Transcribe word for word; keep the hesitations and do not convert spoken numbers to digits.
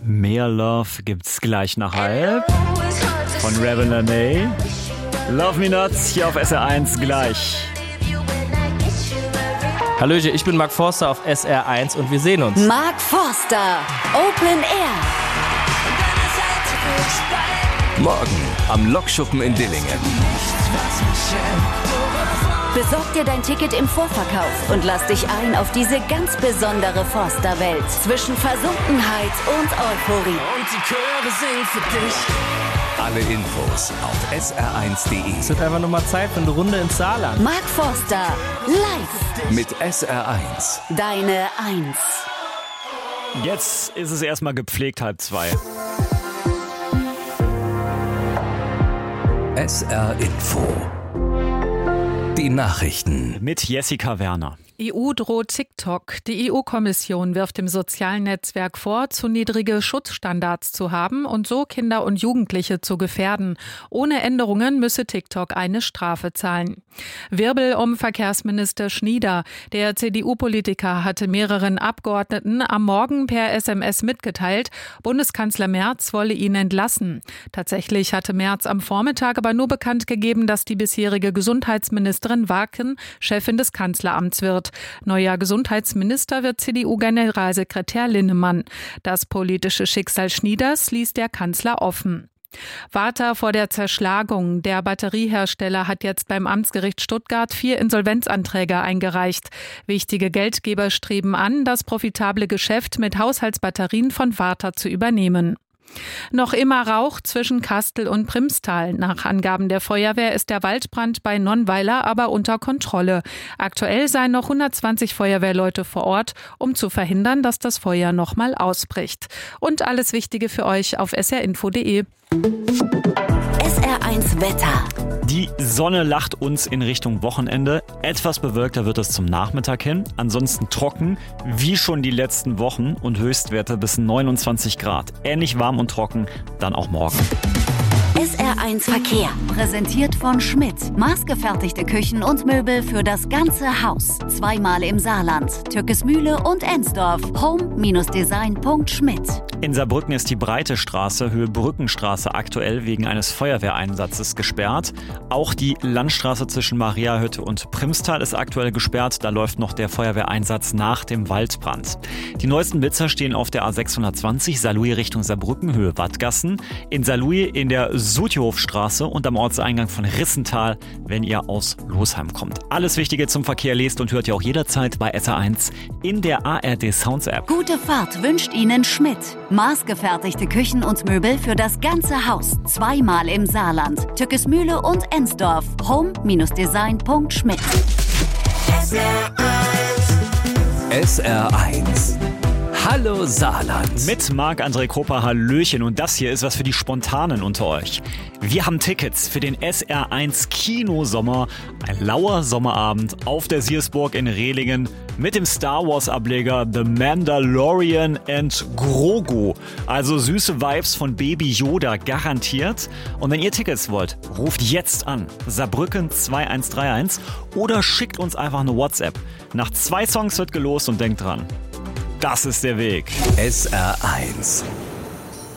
Mehr Love gibt's gleich nach halb von Rebel Lene. Love Me Not hier auf S R eins gleich. Hallöchen, ich bin Mark Forster auf S R eins und wir sehen uns. Mark Forster, Open Air. Morgen am Lokschuppen in Dillingen. Besorg dir dein Ticket im Vorverkauf und lass dich ein auf diese ganz besondere Forster-Welt zwischen Versunkenheit und Euphorie. Und die Chöre singen für dich. Alle Infos auf S R eins Punkt de. Es wird einfach nur mal Zeit für eine Runde ins Saarland. Mark Forster, live. Mit S R eins. Deine Eins. Jetzt ist es erstmal gepflegt halb zwei. S R Info. Die Nachrichten. Mit Jessica Werner. E U droht TikTok. Die E U-Kommission wirft dem sozialen Netzwerk vor, zu niedrige Schutzstandards zu haben und so Kinder und Jugendliche zu gefährden. Ohne Änderungen müsse TikTok eine Strafe zahlen. Wirbel um Verkehrsminister Schnieder. Der C D U-Politiker hatte mehreren Abgeordneten am Morgen per S M S mitgeteilt, Bundeskanzler Merz wolle ihn entlassen. Tatsächlich hatte Merz am Vormittag aber nur bekannt gegeben, dass die bisherige Gesundheitsministerin Waken Chefin des Kanzleramts wird. Neuer Gesundheitsminister wird C D U-Generalsekretär Linnemann. Das politische Schicksal Schnieders ließ der Kanzler offen. Warta vor der Zerschlagung. Der Batteriehersteller hat jetzt beim Amtsgericht Stuttgart vier Insolvenzanträge eingereicht. Wichtige Geldgeber streben an, das profitable Geschäft mit Haushaltsbatterien von Warta zu übernehmen. Noch immer Rauch zwischen Kastel und Primstal. Nach Angaben der Feuerwehr ist der Waldbrand bei Nonnweiler aber unter Kontrolle. Aktuell seien noch hundertzwanzig Feuerwehrleute vor Ort, um zu verhindern, dass das Feuer nochmal ausbricht. Und alles Wichtige für euch auf s r info punkt de. S R eins Wetter. Die Sonne lacht uns in Richtung Wochenende. Etwas bewölkter wird es zum Nachmittag hin. Ansonsten trocken, wie schon die letzten Wochen und Höchstwerte bis neunundzwanzig Grad. Ähnlich warm und trocken, dann auch morgen. S R eins Verkehr. Präsentiert von Schmidt. Maßgefertigte Küchen und Möbel für das ganze Haus. Zweimal im Saarland. Türkesmühle und Ensdorf. home design punkt schmidt. In Saarbrücken ist die Breite Straße, Höhe Brückenstraße, aktuell wegen eines Feuerwehreinsatzes gesperrt. Auch die Landstraße zwischen Mariahütte und Primstal ist aktuell gesperrt. Da läuft noch der Feuerwehreinsatz nach dem Waldbrand. Die neuesten Blitzer stehen auf der A sechshundertzwanzig, Saarlouis Richtung Saarbrücken, Höhe Wattgassen. In Saarlouis in der Sutihofstraße und am Ortseingang von Rissental, wenn ihr aus Losheim kommt. Alles Wichtige zum Verkehr lest und hört ihr auch jederzeit bei S R eins in der A R D Sounds App. Gute Fahrt wünscht Ihnen Schmidt. Maßgefertigte Küchen und Möbel für das ganze Haus. Zweimal im Saarland. Türkesmühle und Ensdorf. home design punkt schmidt. S R eins. Hallo Saarland. Mit Marc-André Kropper, Hallöchen. Und das hier ist was für die Spontanen unter euch. Wir haben Tickets für den S R eins Kinosommer. Ein lauer Sommerabend auf der Siersburg in Rehlingen mit dem Star Wars Ableger The Mandalorian and Grogu. Also süße Vibes von Baby Yoda garantiert. Und wenn ihr Tickets wollt, ruft jetzt an. Saarbrücken zwei eins drei eins oder schickt uns einfach eine WhatsApp. Nach zwei Songs wird gelost und denkt dran. Das ist der Weg. S R eins.